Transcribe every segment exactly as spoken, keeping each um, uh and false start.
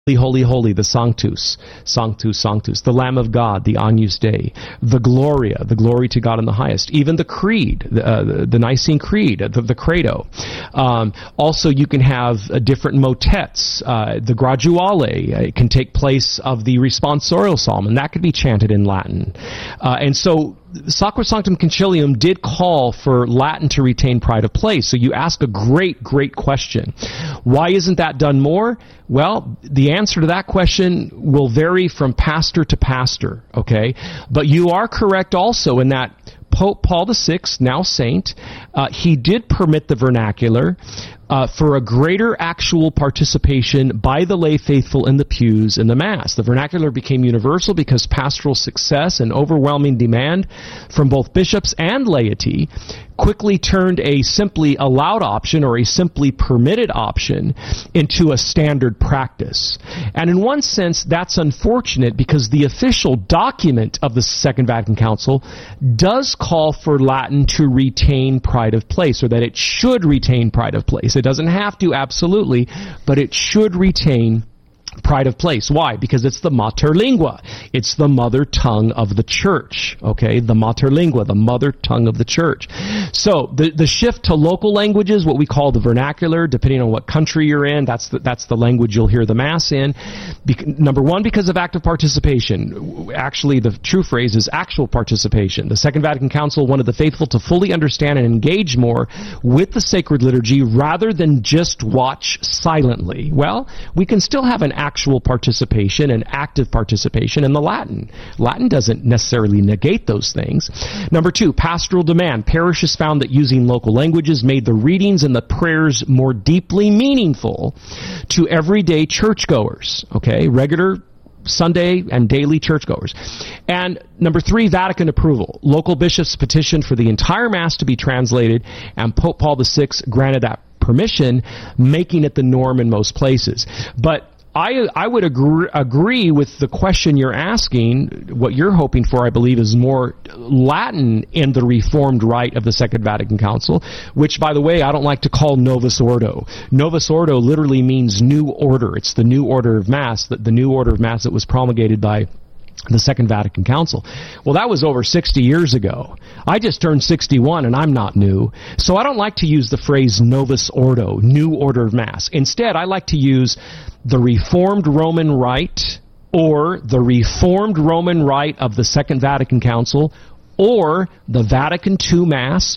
Holy, holy, the Sanctus, Sanctus, Sanctus, the Lamb of God, the Agnus Dei, the Gloria, the glory to God in the highest, even the Creed, the, uh, the, the Nicene Creed, the, the Credo. Um, also, you can have uh, different motets. Uh, the Graduale uh, can take place of the responsorial psalm, and that could be chanted in Latin. Uh, and so, Sacrosanctum Concilium did call for Latin to retain pride of place. So you ask a great, great question. Why isn't that done more? Well, the answer to that question will vary from pastor to pastor, okay? But you are correct also in that Pope Paul the Sixth, now saint, uh, he did permit the vernacular uh, for a greater actual participation by the lay faithful in the pews in the Mass. The vernacular became universal because pastoral success and overwhelming demand from both bishops and laity quickly turned a simply allowed option or a simply permitted option into a standard practice. And in one sense, that's unfortunate because the official document of the Second Vatican Council does call for Latin to retain pride of place, or that it should retain pride of place. It doesn't have to, absolutely, but it should retain pride of place. Why? Because it's the mater lingua. It's the mother tongue of the church. Okay? The mater lingua, the mother tongue of the church. So, the, the shift to local languages, what we call the vernacular, depending on what country you're in, that's the, that's the language you'll hear the Mass in. Be- number one, because of active participation. Actually, the true phrase is actual participation. The Second Vatican Council wanted the faithful to fully understand and engage more with the sacred liturgy rather than just watch silently. Well, we can still have an actual participation and active participation in the Latin. Latin doesn't necessarily negate those things. Number two, pastoral demand. Parishes found that using local languages made the readings and the prayers more deeply meaningful to everyday churchgoers. Okay, regular Sunday and daily churchgoers. And number three, Vatican approval. Local bishops petitioned for the entire Mass to be translated, and Pope Paul the Sixth granted that permission, making it the norm in most places. But I, I would agree, agree with the question you're asking. What you're hoping for, I believe, is more Latin in the Reformed Rite of the Second Vatican Council, which, by the way, I don't like to call Novus Ordo. Novus Ordo literally means new order. It's the new order of Mass, the, the new order of Mass that was promulgated by the Second Vatican Council. Well, that was over sixty years ago. I just turned sixty-one and I'm not new. So I don't like to use the phrase Novus Ordo, new order of Mass. Instead, I like to use the Reformed Roman Rite, or the Reformed Roman Rite of the Second Vatican Council, or the Vatican two Mass,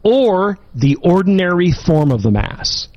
or the ordinary form of the Mass.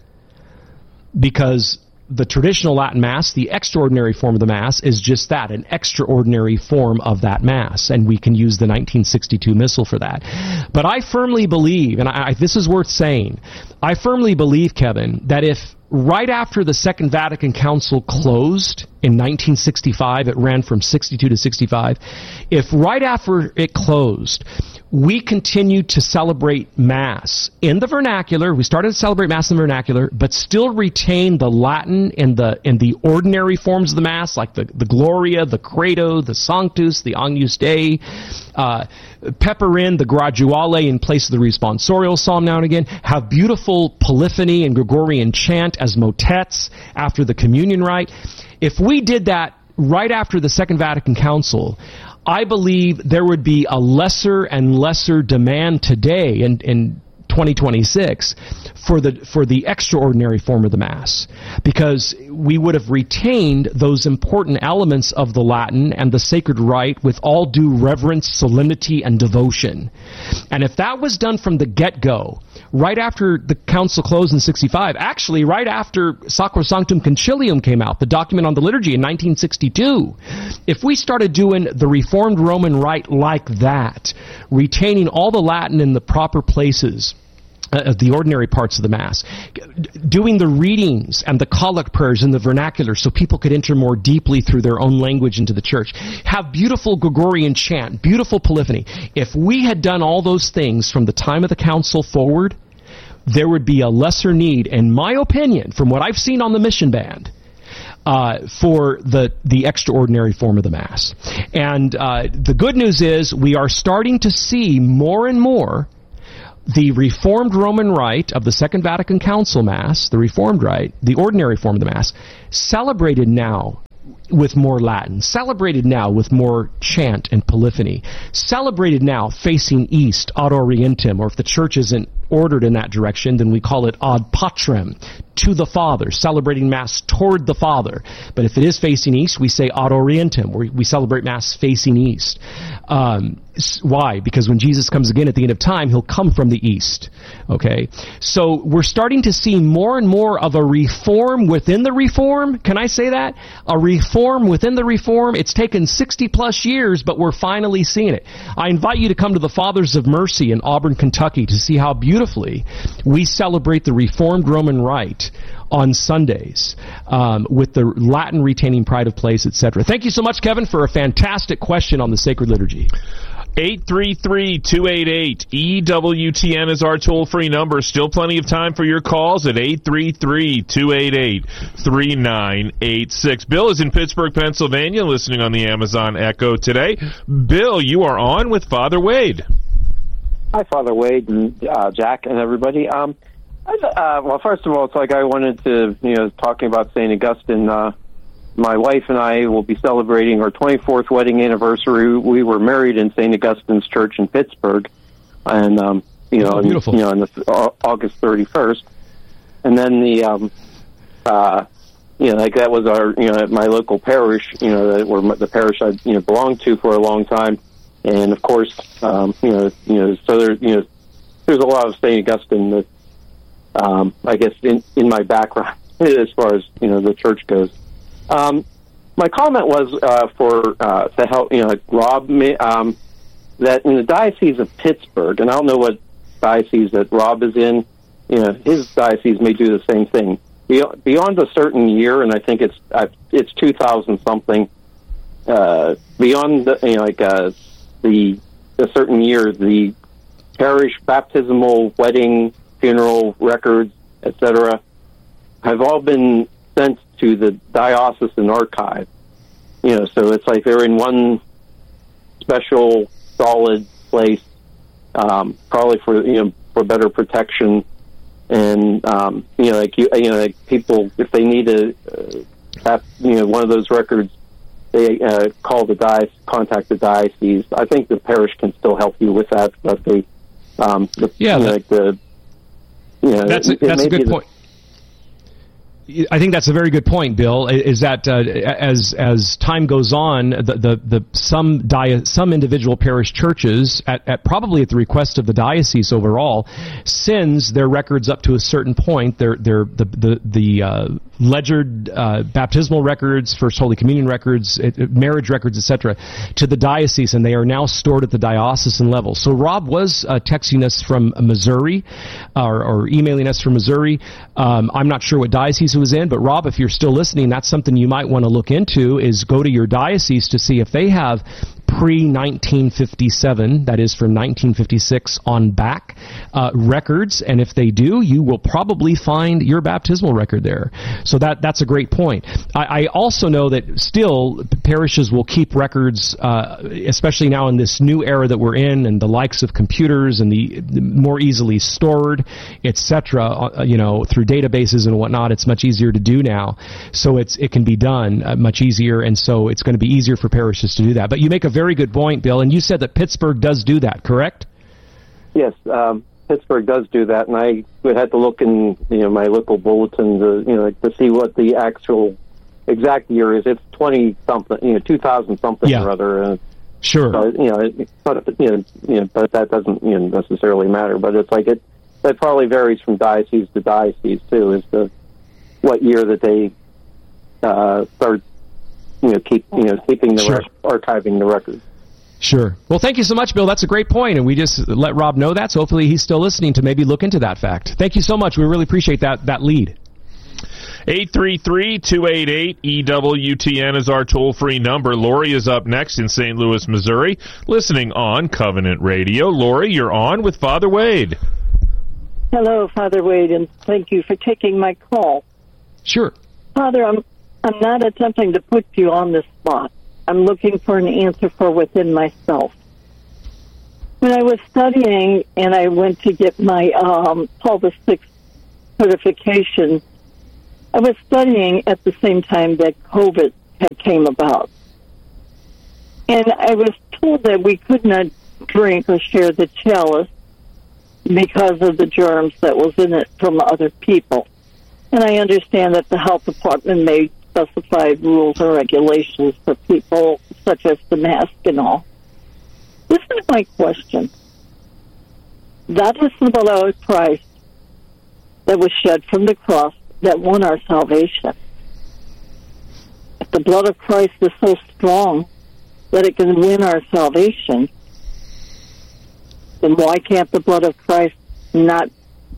Because the traditional Latin Mass, the extraordinary form of the Mass, is just that, an extraordinary form of that Mass, and we can use the nineteen sixty-two Missal for that. But I firmly believe, and I, this is worth saying, I firmly believe, Kevin, that if right after the Second Vatican Council closed in nineteen sixty-five, it ran from sixty-two to sixty-five, if right after it closed, we continued to celebrate Mass in the vernacular, we started to celebrate Mass in the vernacular, but still retain the Latin in the in the ordinary forms of the Mass, like the, the Gloria, the Credo, the Sanctus, the Agnus Dei, uh, pepper in the Graduale in place of the responsorial psalm now and again, have beautiful polyphony and Gregorian chant as motets after the communion rite. If we did that right after the Second Vatican Council, I believe there would be a lesser and lesser demand today in, in twenty twenty-six for the for the extraordinary form of the Mass, because we would have retained those important elements of the Latin and the sacred rite with all due reverence, solemnity, and devotion. And if that was done from the get-go, right after the council closed in sixty-five, actually right after Sacrosanctum Concilium came out, the document on the liturgy in nineteen sixty-two, if we started doing the Reformed Roman Rite like that, retaining all the Latin in the proper places, Uh, the ordinary parts of the Mass, doing the readings and the collect prayers in the vernacular so people could enter more deeply through their own language into the church, have beautiful Gregorian chant, beautiful polyphony. If we had done all those things from the time of the council forward, there would be a lesser need, in my opinion, from what I've seen on the mission band, Uh, for the, the extraordinary form of the Mass. And uh, the good news is we are starting to see more and more the Reformed Roman Rite of the Second Vatican Council Mass, the Reformed Rite, the ordinary form of the Mass, celebrated now with more Latin, celebrated now with more chant and polyphony, celebrated now facing east, ad orientem, or if the church isn't ordered in that direction, then we call it ad patrem, to the Father, celebrating Mass toward the Father. But if it is facing east, we say ad orientem, we, we celebrate Mass facing east. Um, why? Because when Jesus comes again at the end of time, he'll come from the east. Okay? So we're starting to see more and more of a reform within the reform. Can I say that? A reform within the reform. It's taken sixty plus years, but we're finally seeing it. I invite you to come to the Fathers of Mercy in Auburn, Kentucky to see how beautifully we celebrate the Reformed Roman Rite on Sundays um, with the Latin retaining pride of place, et cetera. Thank you so much, Kevin, for a fantastic question on the sacred liturgy. eight three three, two eight eight, E W T N is our toll-free number. Still plenty of time for your calls at eight three three, two eight eight, three nine eight six. Bill is in Pittsburgh, Pennsylvania, listening on the Amazon Echo today. Bill, you are on with Father Wade. Hi, Father Wade and uh, Jack and everybody. Um, uh, well, first of all, it's like I wanted to, you know, talking about Saint Augustine. Uh, my wife and I will be celebrating our twenty-fourth wedding anniversary. We were married in Saint Augustine's Church in Pittsburgh, and um, you know, oh, beautiful. And, you know, on the uh, August thirty-first, and then the, um, uh, you know, like that was our, you know, at my local parish, you know, that were the parish I, you know, belonged to for a long time. And of course, um, you know, you know, so there, you know, there's a lot of Saint Augustine that, um, I guess, in, in my background as far as you know the church goes. Um, my comment was uh, for uh, to help, you know, like Rob, um, that in the Diocese of Pittsburgh, and I don't know what diocese that Rob is in, you know, his diocese may do the same thing. Beyond a certain year, and I think it's uh, it's two thousand something. Uh, beyond the, you know, like. Uh, The a certain year, the parish baptismal, wedding, funeral records, et cetera, have all been sent to the diocesan archive. You know, so it's like they're in one special, solid place, um, probably for you know for better protection, and um, you know, like you, you know, like people if they need a uh, have, you know one of those records. They uh, call the diocese, contact the diocese. I think the parish can still help you with that, but they, um, the, yeah, you know, like the, you know, that's a, it, that's it a good the, point. I think that's a very good point, Bill. Is that uh, as as time goes on, the the, the some dia- some individual parish churches, at, at probably at the request of the diocese overall, sends their records up to a certain point. Their their the the the uh, ledgered uh, baptismal records, First Holy Communion records, it, marriage records, et cetera, to the diocese, and they are now stored at the diocesan level. So Rob was uh, texting us from Missouri, or, or emailing us from Missouri. Um, I'm not sure what diocese it was in, but Rob, if you're still listening, that's something you might want to look into, is go to your diocese to see if they have pre nineteen fifty-seven, that is from nineteen fifty-six on back, uh, records, and if they do, you will probably find your baptismal record there. So that that's a great point. I, I also know that still parishes will keep records, uh, especially now in this new era that we're in, and the likes of computers and the, the more easily stored, et cetera. Uh, you know, through databases and whatnot, it's much easier to do now. So it's it can be done uh, much easier, and so it's going to be easier for parishes to do that. But you make a very good point, Bill, and you said that Pittsburgh does do that, correct? Yes, um, Pittsburgh does do that, and I would have to look in you know my local bulletin to you know to see what the actual exact year is. It's twenty something, you know, two thousand something yeah. or other. Uh, sure. So, you know, it, but you know, you know, but that doesn't you know, necessarily matter. But it's like it that probably varies from diocese to diocese too, as to what year that they uh, start you know keep you know keeping the sure. rec- archiving the records. Sure. Well, thank you so much, Bill. That's a great point, and we just let Rob know that, so hopefully he's still listening to maybe look into that fact. Thank you so much. We really appreciate that that lead. eight three three, two eight eight, E W T N is our toll-free number. Lori is up next in Saint Louis, Missouri, listening on Covenant Radio. Lori, you're on with Father Wade. Hello, Father Wade, and thank you for taking my call. Sure. Father, I'm I'm not attempting to put you on the spot. I'm looking for an answer for within myself. when I was studying and I went to get my um, Paul the Sixth certification, I was studying at the same time that COVID had came about. And I was told that we could not drink or share the chalice because of the germs that was in it from other people. And I understand that the health department made specified rules and regulations for people, such as the mask and all. This is my question. That is the blood of Christ that was shed from the cross that won our salvation. If the blood of Christ is so strong that it can win our salvation, then why can't the blood of Christ not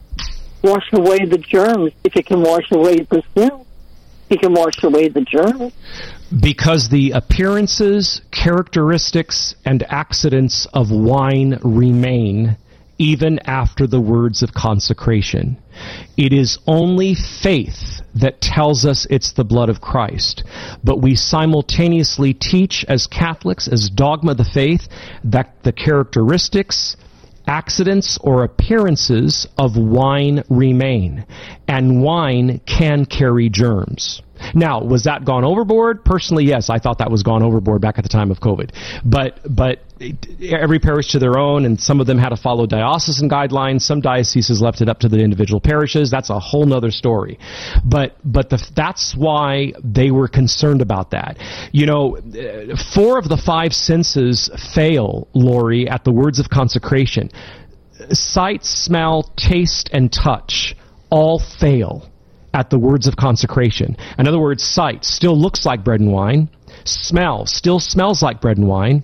wash away the germs? If it can wash away the sin, it can wash away the germs. Because the appearances, characteristics, and accidents of wine remain even after the words of consecration. It is only faith that tells us it's the blood of Christ. But we simultaneously teach as Catholics, as dogma of the faith, that the characteristics, accidents, or appearances of wine remain. And wine can carry germs. Now, was that gone overboard? Personally, yes, I thought that was gone overboard back at the time of COVID. But but every parish to their own, and some of them had to follow diocesan guidelines. Some dioceses left it up to the individual parishes. That's a whole nother story. But but the, that's why they were concerned about that. You know, four of the five senses fail, Lori, at the words of consecration. Sight, smell, taste, and touch all fail at the words of consecration. In other words, sight still looks like bread and wine. Smell still smells like bread and wine.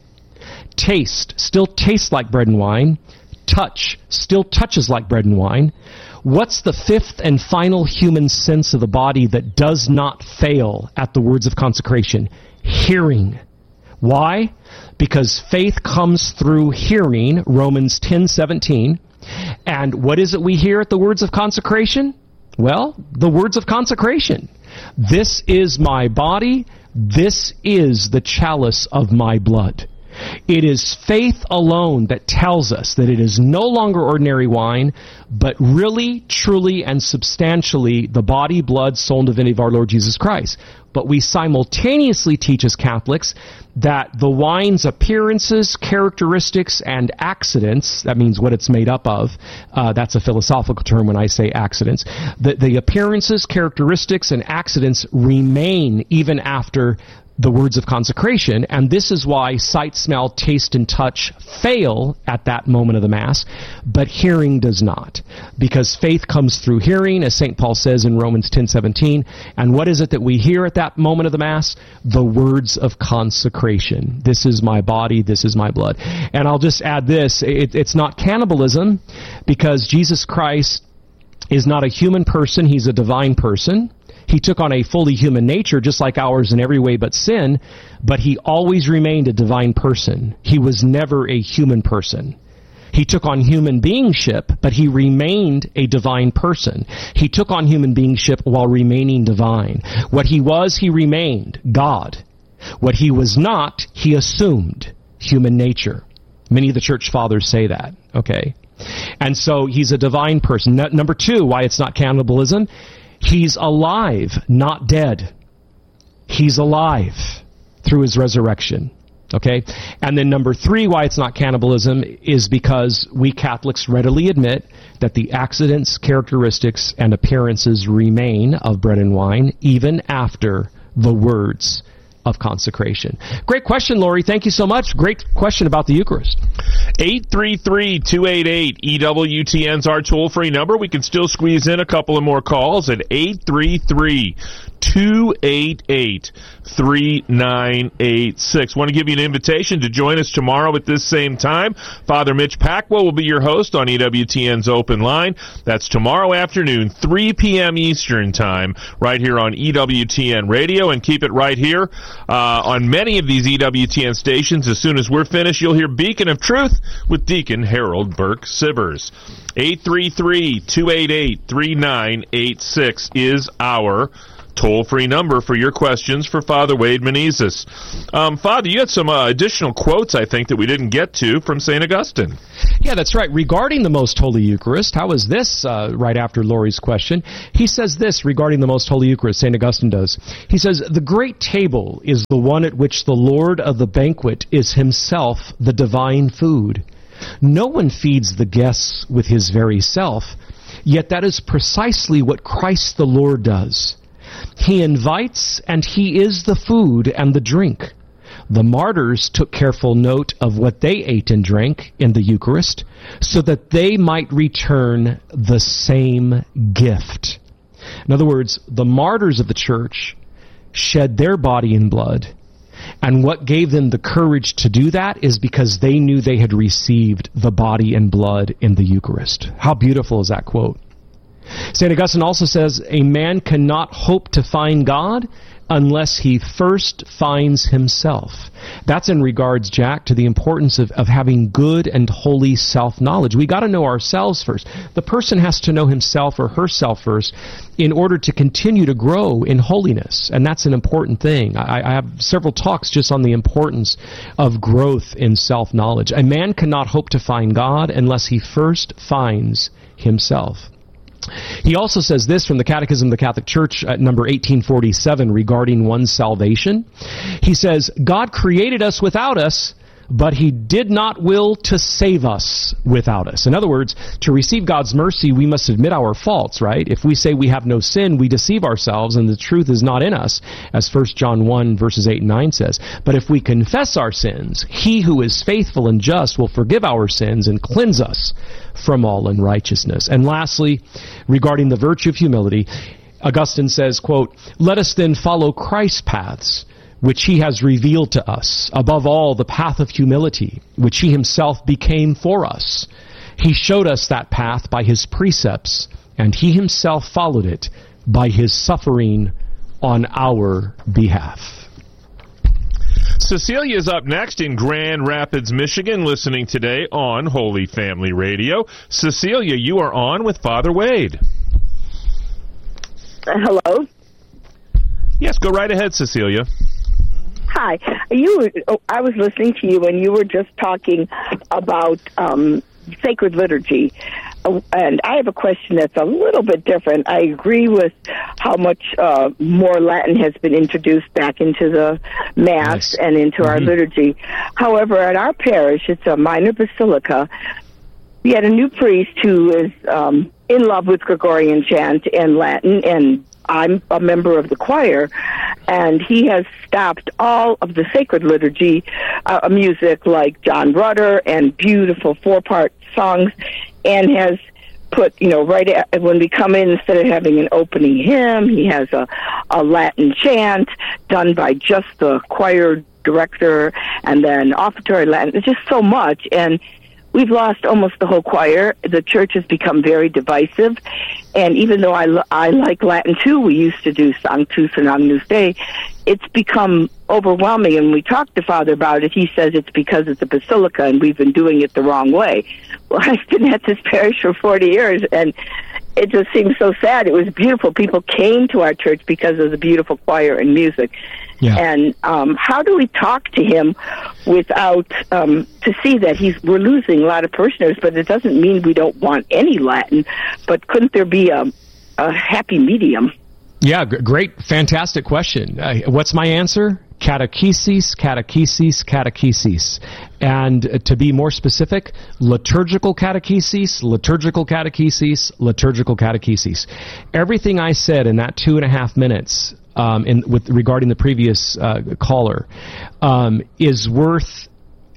Taste still tastes like bread and wine. Touch still touches like bread and wine. What's the fifth and final human sense of the body that does not fail at the words of consecration? Hearing. Why? Because faith comes through hearing, Romans ten seventeen. And what is it we hear at the words of consecration? Well, the words of consecration. This is my body. This is the chalice of my blood. It is faith alone that tells us that it is no longer ordinary wine, but really, truly, and substantially the body, blood, soul, and divinity of our Lord Jesus Christ. But we simultaneously teach as Catholics that the wine's appearances, characteristics, and accidents, that means what it's made up of, uh, that's a philosophical term when I say accidents, the, the appearances, characteristics, and accidents remain even after the words of consecration, and this is why sight, smell, taste, and touch fail at that moment of the Mass, but hearing does not. Because faith comes through hearing, as Saint Paul says in Romans ten seventeen, and what is it that we hear at that moment of the Mass? The words of consecration. This is my body, this is my blood. And I'll just add this, it, it's not cannibalism, because Jesus Christ is not a human person, he's a divine person. He took on a fully human nature, just like ours in every way but sin, but he always remained a divine person. He was never a human person. He took on human beingship, but he remained a divine person. He took on human beingship while remaining divine. What he was, he remained God. What he was not, he assumed human nature. Many of the church fathers say that, okay? And so he's a divine person. Number two, why it's not cannibalism, he's alive, not dead. He's alive through his resurrection. Okay? And then number three, why it's not cannibalism, is because we Catholics readily admit that the accidents, characteristics, and appearances remain of bread and wine even after the words of consecration. Great question, Lori. Thank you so much. Great question about the Eucharist. eight three three, two eight eight, E W T N is our toll-free number. We can still squeeze in a couple of more calls at eight three three, two eight eight, three nine eight six. Want to give you an invitation to join us tomorrow at this same time. Father Mitch Packwell will be your host on E W T N's Open Line. That's tomorrow afternoon, three p.m. Eastern Time, right here on E W T N Radio. And keep it right here uh, on many of these E W T N stations. As soon as we're finished, you'll hear Beacon of Truth with Deacon Harold Burke Sivers. eight three three, two eight eight, three nine eight six is our toll-free number for your questions for Father Wade Menezes. Um, Father, you had some uh, additional quotes, I think, that we didn't get to from Saint Augustine. Yeah, that's right. Regarding the Most Holy Eucharist, how is this uh, right after Lori's question? He says this regarding the Most Holy Eucharist, Saint Augustine does. He says, "The great table is the one at which the Lord of the banquet is himself the divine food. No one feeds the guests with his very self, yet that is precisely what Christ the Lord does. He invites, and he is the food and the drink. The martyrs took careful note of what they ate and drank in the Eucharist, so that they might return the same gift." In other words, the martyrs of the church shed their body and blood, and what gave them the courage to do that is because they knew they had received the body and blood in the Eucharist. How beautiful is that quote? Saint Augustine also says, "A man cannot hope to find God unless he first finds himself." That's in regards, Jack, to the importance of, of having good and holy self-knowledge. We got to know ourselves first. The person has to know himself or herself first in order to continue to grow in holiness, and that's an important thing. I, I have several talks just on the importance of growth in self-knowledge. A man cannot hope to find God unless he first finds himself. He also says this from the Catechism of the Catholic Church at number eighteen forty-seven regarding one's salvation. He says, "God created us without us, but he did not will to save us without us." In other words, to receive God's mercy, we must admit our faults, right? If we say we have no sin, we deceive ourselves and the truth is not in us, as First John one verses eight and nine says. But if we confess our sins, he who is faithful and just will forgive our sins and cleanse us from all unrighteousness. And lastly, regarding the virtue of humility, Augustine says, quote, "Let us then follow Christ's paths, which he has revealed to us, above all the path of humility, which he himself became for us. He showed us that path by his precepts, and he himself followed it by his suffering on our behalf." Cecilia is up next in Grand Rapids, Michigan, listening today on Holy Family Radio. Cecilia, you are on with Father Wade. Uh, hello? Yes, go right ahead, Cecilia. Hi. You. Oh, I was listening to you, and you were just talking about um, sacred liturgy. Uh, and I have a question that's a little bit different. I agree with how much uh, more Latin has been introduced back into the Mass nice. and into mm-hmm. our liturgy. However, at our parish, it's a minor basilica. We had a new priest who is um, in love with Gregorian chant and Latin, and I'm a member of the choir, and he has stopped all of the sacred liturgy uh, music like John Rutter and beautiful four-part songs, and has put, you know, right at, when we come in, instead of having an opening hymn, he has a, a Latin chant done by just the choir director, and then offertory Latin. It's just so much, and we've lost almost the whole choir. The church has become very divisive. And even though I, I like Latin too, we used to do Sanctus and Agnus Dei, it's become overwhelming. And we talked to Father about it. He says it's because it's a basilica and we've been doing it the wrong way. Well, I've been at this parish for forty years, and it just seems so sad. It was beautiful. People came to our church because of the beautiful choir and music. Yeah. And um, how do we talk to him without um, to see that he's we're losing a lot of parishioners? But it doesn't mean we don't want any Latin. But couldn't there be a, a happy medium? Yeah, g- great, fantastic question. Uh, what's my answer? Catechesis, catechesis, catechesis. And uh, to be more specific, liturgical catechesis, liturgical catechesis, liturgical catechesis. Everything I said in that two and a half minutes Um, in, with regarding the previous uh, caller, um, is worth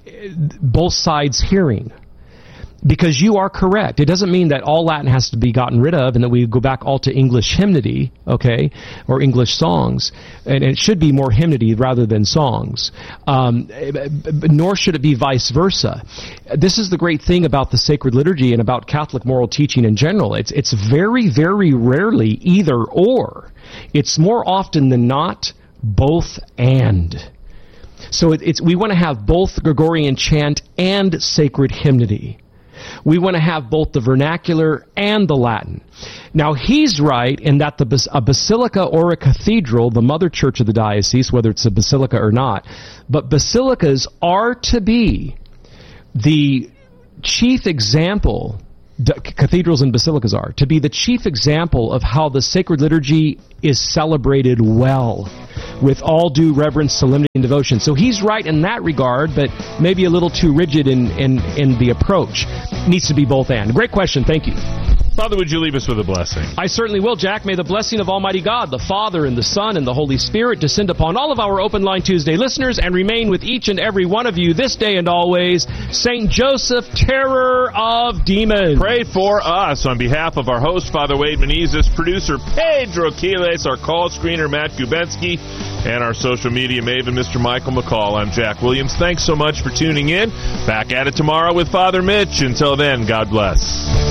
both sides hearing. Because you are correct. It doesn't mean that all Latin has to be gotten rid of and that we go back all to English hymnody, okay, or English songs. And it should be more hymnody rather than songs. Um, nor should it be vice versa. This is the great thing about the sacred liturgy and about Catholic moral teaching in general. It's, it's very, very rarely either or. It's more often than not both and. So it, it's we want to have both Gregorian chant and sacred hymnody. We want to have both the vernacular and the Latin. Now, he's right in that the a basilica or a cathedral, the mother church of the diocese, whether it's a basilica or not, but basilicas are to be the chief example, cathedrals and basilicas are, to be the chief example of how the sacred liturgy is celebrated well, with all due reverence, solemnity, and devotion. So he's right in that regard, but maybe a little too rigid in, in, in the approach. Needs to be both and. Great question. Thank you. Father, would you leave us with a blessing? I certainly will, Jack. May the blessing of Almighty God, the Father, and the Son, and the Holy Spirit descend upon all of our Open Line Tuesday listeners and remain with each and every one of you this day and always. Saint Joseph, terror of demons. Pray for us on behalf of our host, Father Wade Menezes, producer Pedro Quiles, our call screener Matt Kubensky, and our social media maven, Mister Michael McCall. I'm Jack Williams. Thanks so much for tuning in. Back at it tomorrow with Father Mitch. Until then, God bless.